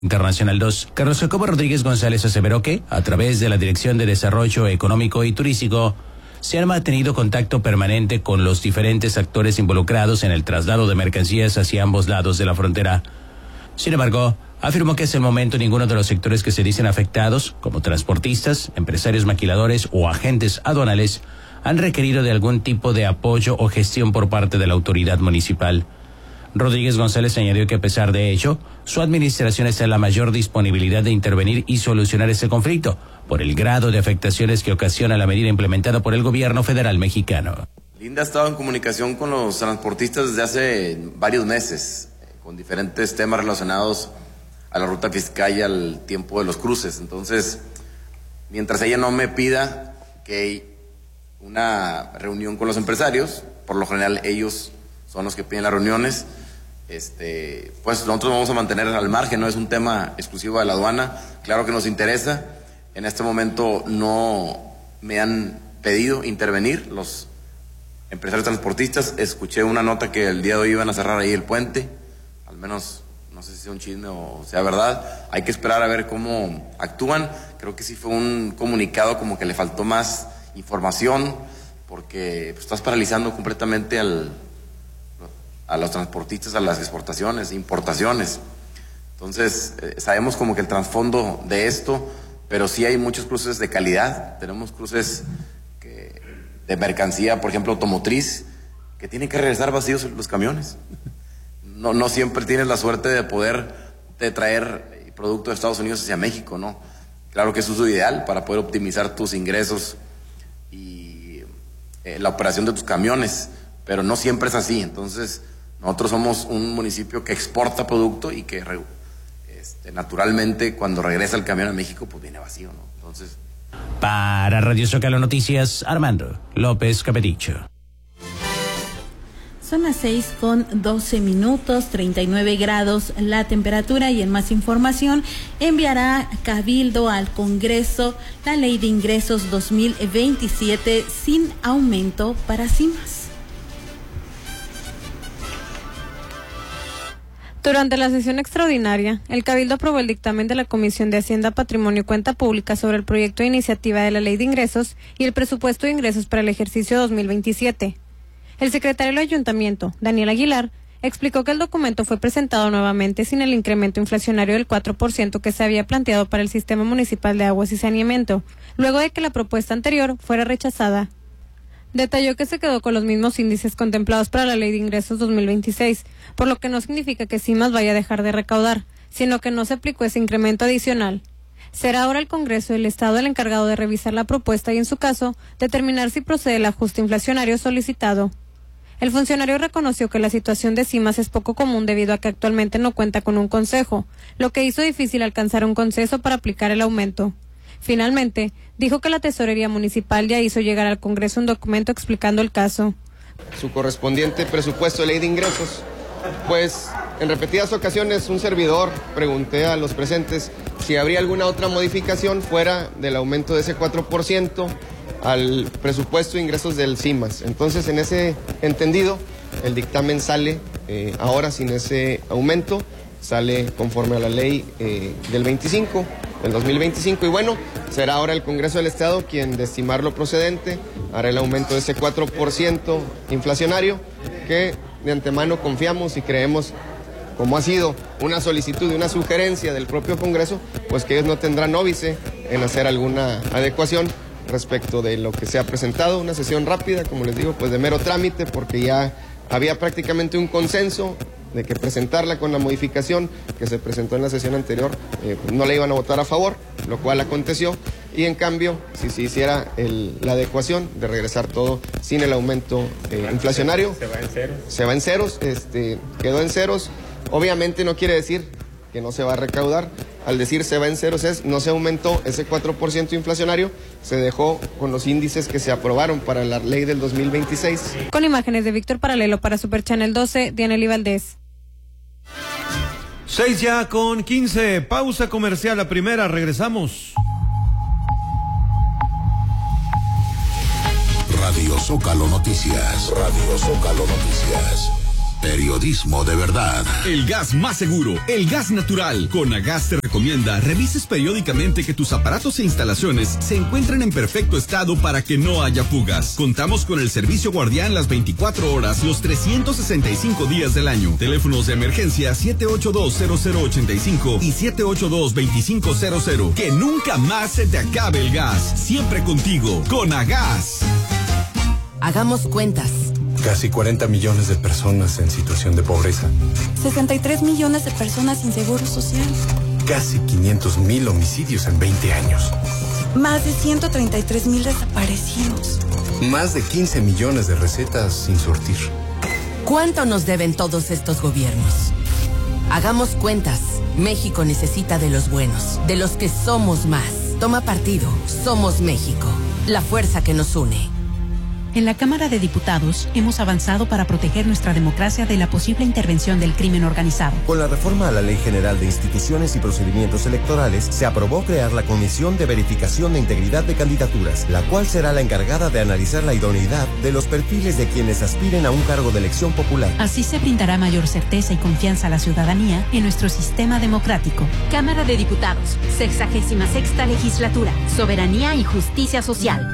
Internacional 2, Carlos Jacobo Rodríguez González aseveró que, a través de la Dirección de Desarrollo Económico y Turístico, se ha mantenido contacto permanente con los diferentes actores involucrados en el traslado de mercancías hacia ambos lados de la frontera. Sin embargo, afirmó que hasta el momento ninguno de los sectores que se dicen afectados, como transportistas, empresarios maquiladores o agentes aduanales, han requerido de algún tipo de apoyo o gestión por parte de la autoridad municipal. Rodríguez González añadió que a pesar de ello, su administración está en la mayor disponibilidad de intervenir y solucionar este conflicto, por el grado de afectaciones que ocasiona la medida implementada por el gobierno federal mexicano. Linda ha estado en comunicación con los transportistas desde hace varios meses, con diferentes temas relacionados a la ruta fiscal y al tiempo de los cruces. Entonces, mientras ella no me pida que una reunión con los empresarios, por lo general ellos son los que piden las reuniones, pues nosotros vamos a mantener al margen, no es un tema exclusivo de la aduana, claro que nos interesa. En este momento no me han pedido intervenir los empresarios transportistas. Escuché una nota que el día de hoy iban a cerrar ahí el puente, al menos no sé si sea un chisme o sea verdad. Hay que esperar a ver cómo actúan. Creo que sí fue un comunicado como que le faltó más información, porque pues, estás paralizando completamente a los transportistas, a las exportaciones, importaciones. Entonces, sabemos como que el trasfondo de esto, pero sí hay muchos cruces de calidad. Tenemos cruces de mercancía, por ejemplo, automotriz, que tienen que regresar vacíos los camiones. No siempre tienes la suerte de poder traer producto de Estados Unidos hacia México, ¿no? Claro que eso es lo ideal para poder optimizar tus ingresos y la operación de tus camiones, pero no siempre es así. Entonces, nosotros somos un municipio que exporta producto y que naturalmente cuando regresa el camión a México pues viene vacío, ¿no? Entonces, para Radio Zócalo Noticias, Armando López Capedicho. Son las 6:12, 39 grados la temperatura, y en más información, enviará Cabildo al Congreso la Ley de Ingresos 2027 sin aumento para cimas. Durante la sesión extraordinaria, el Cabildo aprobó el dictamen de la Comisión de Hacienda, Patrimonio y Cuenta Pública sobre el proyecto de iniciativa de la Ley de Ingresos y el presupuesto de ingresos para el ejercicio 2027. El secretario del Ayuntamiento, Daniel Aguilar, explicó que el documento fue presentado nuevamente sin el incremento inflacionario del 4% que se había planteado para el Sistema Municipal de Aguas y Saneamiento, luego de que la propuesta anterior fuera rechazada. Detalló que se quedó con los mismos índices contemplados para la Ley de Ingresos 2026, por lo que no significa que CIMAS vaya a dejar de recaudar, sino que no se aplicó ese incremento adicional. Será ahora el Congreso del Estado el encargado de revisar la propuesta y, en su caso, determinar si procede el ajuste inflacionario solicitado. El funcionario reconoció que la situación de CIMAS es poco común debido a que actualmente no cuenta con un consejo, lo que hizo difícil alcanzar un consenso para aplicar el aumento. Finalmente, dijo que la Tesorería Municipal ya hizo llegar al Congreso un documento explicando el caso. Su correspondiente presupuesto de ley de ingresos, pues en repetidas ocasiones un servidor pregunté a los presentes si habría alguna otra modificación fuera del aumento de ese 4% al presupuesto de ingresos del CIMAS. Entonces, en ese entendido, el dictamen sale ahora sin ese aumento, sale conforme a la ley del 2025, y bueno, será ahora el Congreso del Estado quien, de estimar lo procedente, hará el aumento de ese 4% inflacionario, que de antemano confiamos y creemos, como ha sido una solicitud y una sugerencia del propio Congreso, pues que ellos no tendrán óbice en hacer alguna adecuación respecto de lo que se ha presentado. Una sesión rápida, como les digo, pues de mero trámite, porque ya había prácticamente un consenso de que presentarla con la modificación que se presentó en la sesión anterior, no la iban a votar a favor, lo cual aconteció, y en cambio, si se hiciera la adecuación de regresar todo sin el aumento inflacionario, se va en ceros, quedó en ceros. Obviamente no quiere decir que no se va a recaudar. Al decir se va en ceros no se aumentó ese 4% inflacionario, se dejó con los índices que se aprobaron para la ley del 2026. Con imágenes de Víctor Paralelo para Super Channel 12, Dianely Valdés. 6:15, pausa comercial, la primera, regresamos. Radio Zócalo Noticias, Radio Zócalo Noticias. Periodismo de verdad. El gas más seguro, el gas natural. Conagas te recomienda revises periódicamente que tus aparatos e instalaciones se encuentren en perfecto estado para que no haya fugas. Contamos con el servicio guardián las 24 horas, los 365 días del año. Teléfonos de emergencia 782-0085 y 782-2500. Que nunca más se te acabe el gas. Siempre contigo, Conagas. Hagamos cuentas. Casi 40 millones de personas en situación de pobreza. 63 millones de personas sin seguro social. Casi 500,000 homicidios en 20 años. Más de 133,000 desaparecidos. Más de 15 millones de recetas sin surtir. ¿Cuánto nos deben todos estos gobiernos? Hagamos cuentas. México necesita de los buenos, de los que somos más. Toma partido. Somos México. La fuerza que nos une. En la Cámara de Diputados hemos avanzado para proteger nuestra democracia de la posible intervención del crimen organizado. Con la reforma a la Ley General de Instituciones y Procedimientos Electorales, se aprobó crear la Comisión de Verificación de Integridad de Candidaturas, la cual será la encargada de analizar la idoneidad de los perfiles de quienes aspiren a un cargo de elección popular. Así se brindará mayor certeza y confianza a la ciudadanía en nuestro sistema democrático. Cámara de Diputados, 66ª Legislatura, Soberanía y Justicia Social.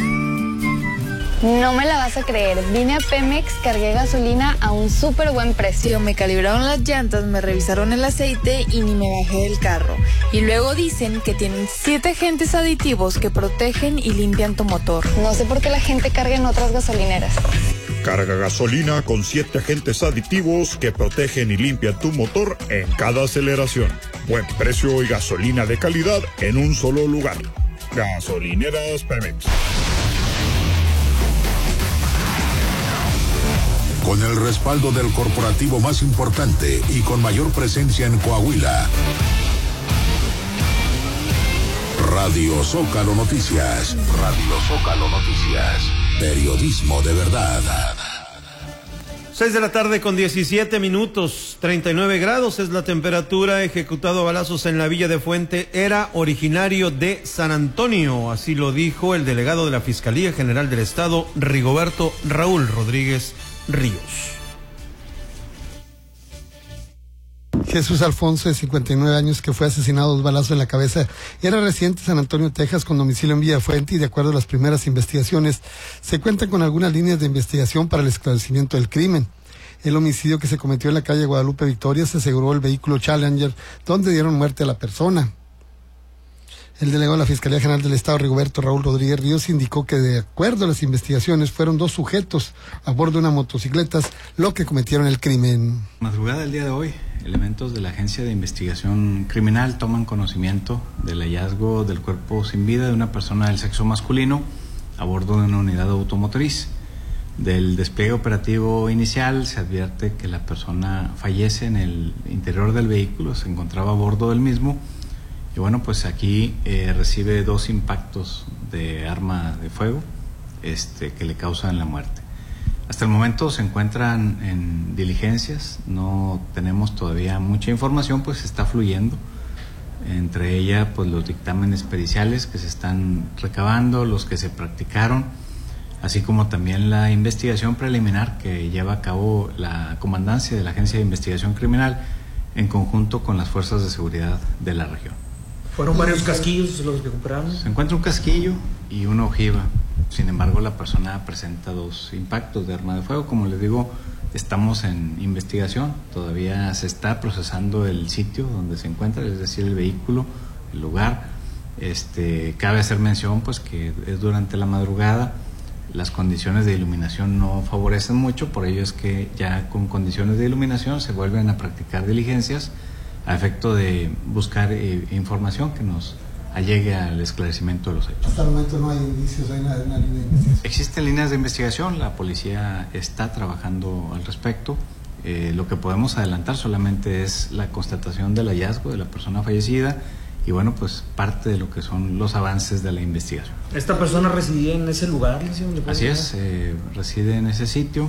No me la vas a creer, vine a Pemex, cargué gasolina a un súper buen precio. Me calibraron las llantas, me revisaron el aceite y ni me bajé del carro. Y luego dicen que tienen 7 agentes aditivos que protegen y limpian tu motor. No sé por qué la gente carga en otras gasolineras. Carga gasolina con 7 agentes aditivos que protegen y limpian tu motor en cada aceleración. Buen precio y gasolina de calidad en un solo lugar. Gasolineras Pemex. Con el respaldo del corporativo más importante y con mayor presencia en Coahuila. Radio Zócalo Noticias. Radio Zócalo Noticias. Periodismo de verdad. 6 de la tarde con 17 minutos, 39 grados es la temperatura. Ejecutado a balazos en la Villa de Fuente, era originario de San Antonio. Así lo dijo el delegado de la Fiscalía General del Estado, Rigoberto Raúl Rodríguez Ríos. Jesús Alfonso, de 59 años, que fue asesinado a 2 balazos en la cabeza, era residente de San Antonio, Texas, con domicilio en Villafuente, y de acuerdo a las primeras investigaciones, se cuentan con algunas líneas de investigación para el esclarecimiento del crimen. El homicidio que se cometió en la calle Guadalupe Victoria se aseguró el vehículo Challenger, donde dieron muerte a la persona. El delegado de la Fiscalía General del Estado, Rigoberto Raúl Rodríguez Ríos, indicó que de acuerdo a las investigaciones fueron 2 sujetos a bordo de una motocicleta los que cometieron el crimen. Madrugada del día de hoy, elementos de la Agencia de Investigación Criminal toman conocimiento del hallazgo del cuerpo sin vida de una persona del sexo masculino a bordo de una unidad automotriz. Del despliegue operativo inicial se advierte que la persona fallece en el interior del vehículo, se encontraba a bordo del mismo. Y bueno, pues aquí recibe 2 impactos de arma de fuego que le causan la muerte. Hasta el momento se encuentran en diligencias, no tenemos todavía mucha información, pues está fluyendo. Entre ellas, pues los dictámenes periciales que se están recabando, los que se practicaron, así como también la investigación preliminar que lleva a cabo la comandancia de la Agencia de Investigación Criminal en conjunto con las fuerzas de seguridad de la región. ¿Fueron varios casquillos los que compraron? Se encuentra un casquillo y una ojiva. Sin embargo, la persona presenta 2 impactos de arma de fuego. Como les digo, estamos en investigación. Todavía se está procesando el sitio donde se encuentra, es decir, el vehículo, el lugar. Cabe hacer mención, pues, que es durante la madrugada. Las condiciones de iluminación no favorecen mucho, por ello es que ya con condiciones de iluminación se vuelven a practicar diligencias a efecto de buscar información que nos allegue al esclarecimiento de los hechos. Hasta el momento no hay indicios, hay una línea de investigación. Existen líneas de investigación, la policía está trabajando al respecto. Lo que podemos adelantar solamente es la constatación del hallazgo de la persona fallecida y bueno, pues parte de lo que son los avances de la investigación. ¿Esta persona residía en ese lugar? Así es, reside en ese sitio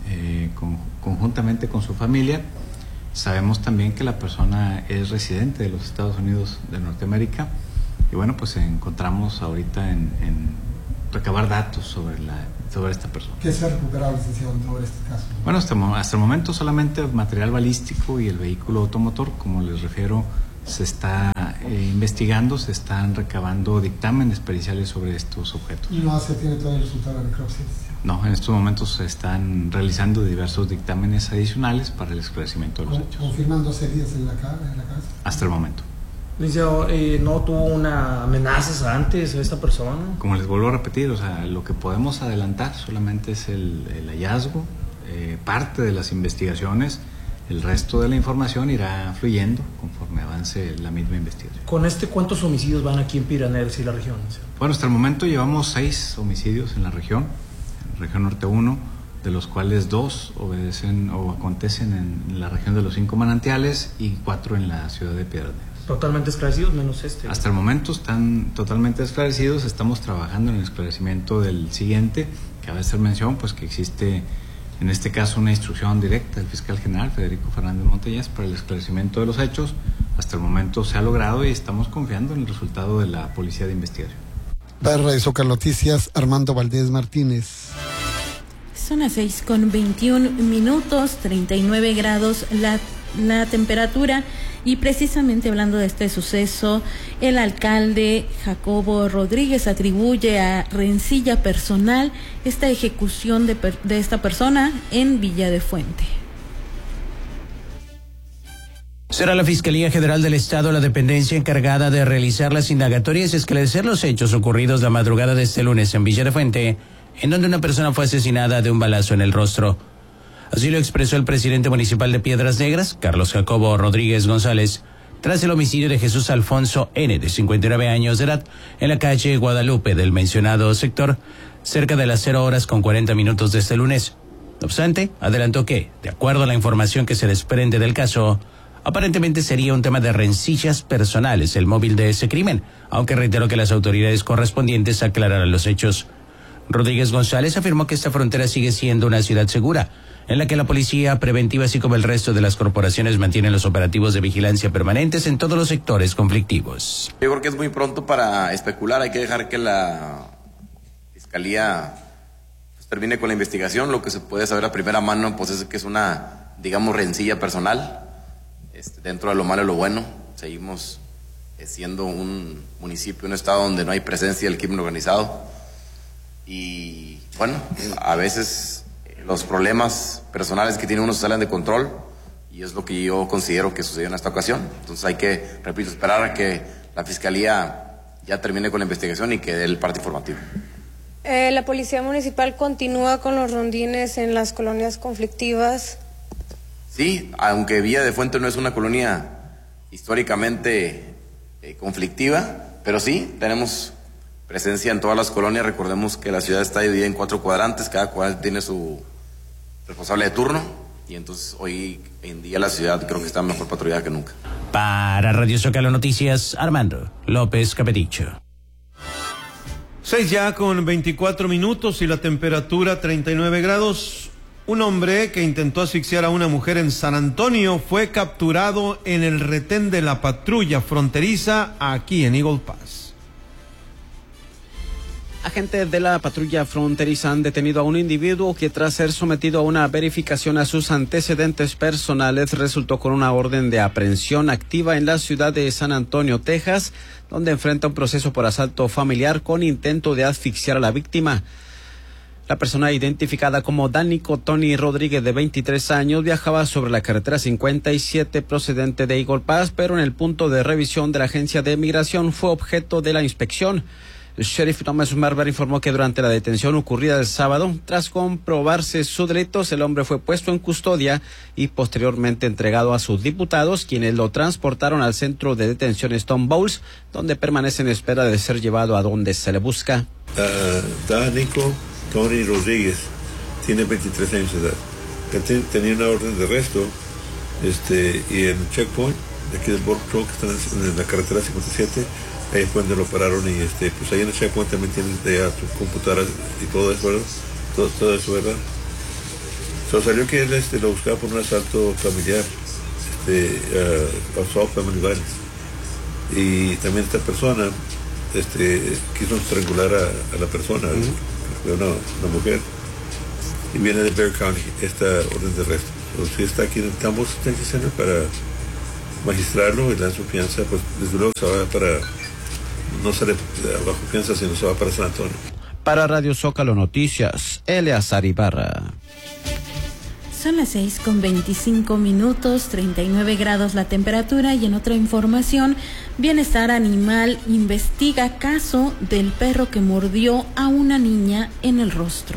conjuntamente con su familia. Sabemos también que la persona es residente de los Estados Unidos de Norteamérica y bueno, pues encontramos ahorita en recabar datos sobre sobre esta persona. ¿Qué se ha recuperado, licenciado, sobre este caso? Bueno, hasta el momento solamente material balístico y el vehículo automotor. Como les refiero, se está investigando, se están recabando dictámenes periciales sobre estos objetos. ¿No se tiene todavía el resultado de la necropsia? No, en estos momentos se están realizando diversos dictámenes adicionales para el esclarecimiento de los hechos. ¿Confirman 2 heridas en la cabeza? Hasta el momento. Licenciado, ¿no tuvo una amenazas antes esta persona? Como les vuelvo a repetir, o sea, lo que podemos adelantar solamente es el hallazgo, parte de las investigaciones. El resto de la información irá fluyendo conforme avance la misma investigación. ¿Con ¿cuántos homicidios van aquí en Piraneros y la región? Bueno, hasta el momento llevamos 6 homicidios en la región norte 1, de los cuales 2 obedecen o acontecen en la región de los 5 manantiales y 4 en la ciudad de Piedras Negras. ¿Totalmente esclarecidos menos Hasta el momento están totalmente esclarecidos. Estamos trabajando en el esclarecimiento del siguiente. Cabe hacer mención pues que existe en este caso una instrucción directa del fiscal general Federico Fernández Montañez para el esclarecimiento de los hechos. Hasta el momento se ha logrado y estamos confiando en el resultado de la Policía de Investigación. Para Radio Zócalo Noticias, Armando Valdés Martínez. Son las 6:21, 39 grados la temperatura. Y precisamente hablando de este suceso, el alcalde Jacobo Rodríguez atribuye a rencilla personal esta ejecución de esta persona en Villa de Fuente. Será la Fiscalía General del Estado la dependencia encargada de realizar las indagatorias y esclarecer los hechos ocurridos la madrugada de este lunes en Villa de Fuente, en donde una persona fue asesinada de un balazo en el rostro. Así lo expresó el presidente municipal de Piedras Negras, Carlos Jacobo Rodríguez González, tras el homicidio de Jesús Alfonso N., de 59 años de edad, en la calle Guadalupe del mencionado sector, cerca de las 0:40 de este lunes. No obstante, adelantó que, de acuerdo a la información que se desprende del caso, aparentemente sería un tema de rencillas personales el móvil de ese crimen, aunque reiteró que las autoridades correspondientes aclararán los hechos. Rodríguez González afirmó que esta frontera sigue siendo una ciudad segura, en la que la policía preventiva así como el resto de las corporaciones mantienen los operativos de vigilancia permanentes en todos los sectores conflictivos. Yo creo que es muy pronto para especular, hay que dejar que la Fiscalía termine con la investigación. Lo que se puede saber a primera mano pues es que es una, digamos, rencilla personal. Dentro de lo malo y lo bueno, seguimos siendo un municipio, un estado donde no hay presencia del crimen organizado. Y bueno, a veces los problemas personales que tiene uno se salen de control y es lo que yo considero que sucedió en esta ocasión. Entonces hay que, repito, esperar a que la Fiscalía ya termine con la investigación y que dé el parte informativo. ¿La Policía Municipal continúa con los rondines en las colonias conflictivas? Sí, aunque Villa de Fuente no es una colonia históricamente conflictiva, pero sí, tenemos presencia en todas las colonias. Recordemos que la ciudad está dividida en 4 cuadrantes, cada cuadrante tiene su responsable de turno, y entonces hoy en día la ciudad creo que está mejor patrullada que nunca. Para Radio Zócalo Noticias, Armando López Capeticho. 6:24 y la temperatura 39 grados. Un hombre que intentó asfixiar a una mujer en San Antonio fue capturado en el retén de la patrulla fronteriza aquí en Eagle Pass. Agentes de la patrulla fronteriza han detenido a un individuo que tras ser sometido a una verificación a sus antecedentes personales resultó con una orden de aprehensión activa en la ciudad de San Antonio, Texas, donde enfrenta un proceso por asalto familiar con intento de asfixiar a la víctima. La persona identificada como Dánico Tony Rodríguez, de 23 años, viajaba sobre la carretera 57 procedente de Eagle Pass, pero en el punto de revisión de la agencia de migración fue objeto de la inspección. El sheriff Thomas Marber informó que durante la detención ocurrida el sábado, tras comprobarse sus delitos, el hombre fue puesto en custodia y posteriormente entregado a sus diputados, quienes lo transportaron al centro de detención Stone Bowls, donde permanece en espera de ser llevado a donde se le busca. Dánico Tony Rodríguez tiene 23 años de edad. Tenía una orden de arresto y en checkpoint de aquí del Border Patrol, que están en la carretera 57. Ahí fue donde lo pararon y pues ahí en el checkpoint también tienen ya sus computadoras y todo eso, ¿verdad? Todo eso, ¿verdad? Salió que él lo buscaba por un asalto familiar, assault family violence. Y también esta persona quiso estrangular a la persona, una mujer, y viene de Bexar County esta orden de arresto. Si está aquí en el Tambos Detention Center para magistrarlo y le dan su fianza, pues desde luego se va para, no sale bajo fianza, sino se va para San Antonio. Para Radio Zócalo Noticias, Eleazar Ibarra. Son las 6:25, 39 grados la temperatura. Y en otra información, Bienestar Animal investiga caso del perro que mordió a una niña en el rostro.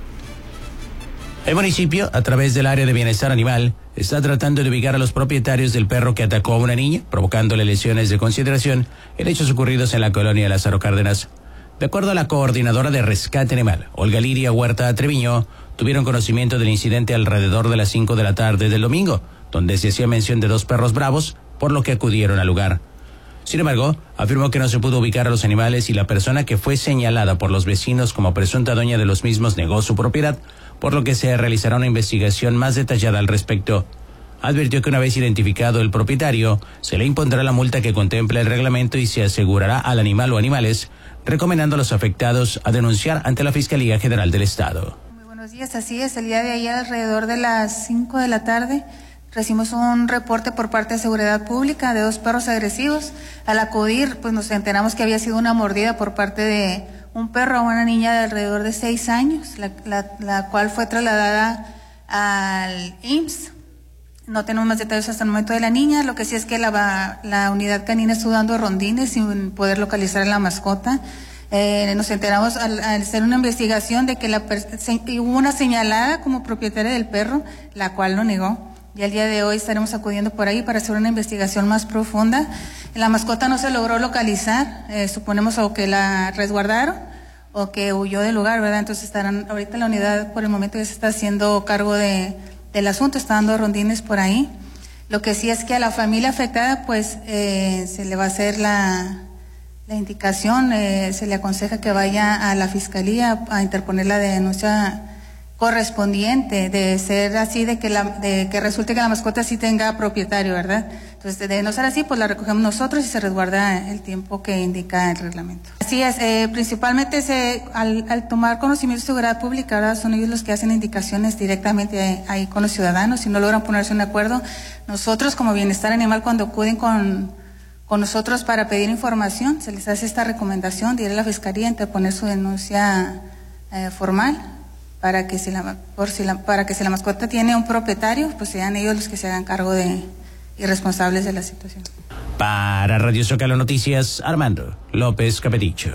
El municipio, a través del área de Bienestar Animal, está tratando de ubicar a los propietarios del perro que atacó a una niña, provocándole lesiones de consideración en hechos ocurridos en la colonia Lázaro Cárdenas. De acuerdo a la coordinadora de rescate animal, Olga Lidia Huerta Treviño, tuvieron conocimiento del incidente alrededor de las 5 de la tarde del domingo, donde se hacía mención de 2 perros bravos, por lo que acudieron al lugar. Sin embargo, afirmó que no se pudo ubicar a los animales y la persona que fue señalada por los vecinos como presunta dueña de los mismos negó su propiedad, por lo que se realizará una investigación más detallada al respecto. Advirtió que una vez identificado el propietario, se le impondrá la multa que contempla el reglamento y se asegurará al animal o animales, recomendando a los afectados a denunciar ante la Fiscalía General del Estado. Buenos días, así es, el día de ayer alrededor de las 5 de la tarde recibimos un reporte por parte de Seguridad Pública de 2 perros agresivos. Al acudir, pues nos enteramos que había sido una mordida por parte de un perro a una niña de alrededor de 6 años, la cual fue trasladada al IMSS. No tenemos más detalles hasta el momento de la niña, lo que sí es que la unidad canina estuvo dando rondines sin poder localizar a la mascota. Nos enteramos al hacer una investigación de que hubo una señalada como propietaria del perro, la cual lo negó. Y el día de hoy estaremos acudiendo por ahí para hacer una investigación más profunda. La mascota no se logró localizar, suponemos o que la resguardaron o que huyó del lugar, ¿verdad? Entonces ahorita la unidad por el momento ya se está haciendo cargo del asunto, está dando rondines por ahí. Lo que sí es que a la familia afectada pues se le va a hacer la indicación, se le aconseja que vaya a la fiscalía a interponer la denuncia correspondiente, de ser así, de que resulte que la mascota sí tenga propietario, ¿verdad? Entonces, de no ser así, pues la recogemos nosotros y se resguarda el tiempo que indica el reglamento. Así es, principalmente al tomar conocimiento de seguridad pública, ¿verdad? Son ellos los que hacen indicaciones directamente ahí con los ciudadanos. Si no logran ponerse en acuerdo, nosotros como Bienestar Animal, cuando acuden con nosotros para pedir información, se les hace esta recomendación de ir a la fiscalía a interponer su denuncia formal para que si la mascota tiene un propietario, pues sean ellos los que se hagan cargo y responsables de la situación. Para Radio Zócalo Noticias, Armando López Capeticho.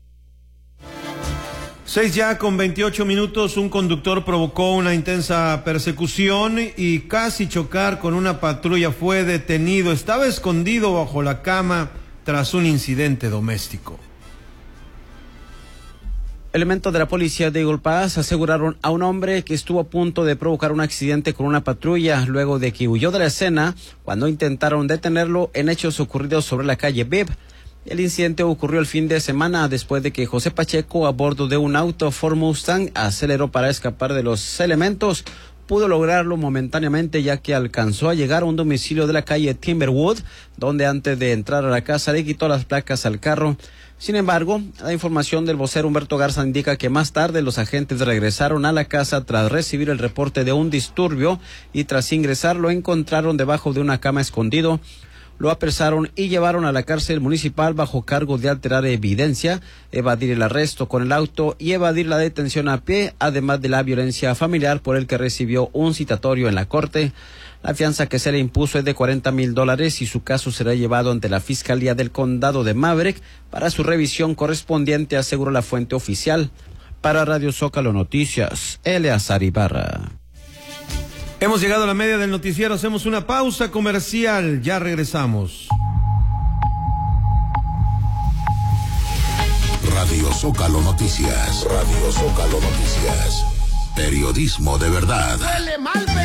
6:28, un conductor provocó una intensa persecución y casi chocar con una patrulla. Fue detenido, estaba escondido bajo la cama tras un incidente doméstico. Elementos de la policía de Eagle Pass aseguraron a un hombre que estuvo a punto de provocar un accidente con una patrulla luego de que huyó de la escena cuando intentaron detenerlo en hechos ocurridos sobre la calle Bibb. El incidente ocurrió el fin de semana después de que José Pacheco, a bordo de un auto Ford Mustang, aceleró para escapar de los elementos. Pudo lograrlo momentáneamente ya que alcanzó a llegar a un domicilio de la calle Timberwood, donde antes de entrar a la casa le quitó las placas al carro. Sin embargo, la información del vocero Humberto Garza indica que más tarde los agentes regresaron a la casa tras recibir el reporte de un disturbio y tras ingresar lo encontraron debajo de una cama escondido. Lo apresaron y llevaron a la cárcel municipal bajo cargo de alterar evidencia, evadir el arresto con el auto y evadir la detención a pie, además de la violencia familiar por el que recibió un citatorio en la corte. La fianza que se le impuso es de $40,000 y su caso será llevado ante la Fiscalía del Condado de Maverick para su revisión correspondiente, aseguró la fuente oficial. Para Radio Zócalo Noticias, Eleazar Ibarra. Hemos llegado a la media del noticiero, hacemos una pausa comercial, ya regresamos. Radio Zócalo Noticias, Radio Zócalo Noticias, periodismo de verdad. Huele mal,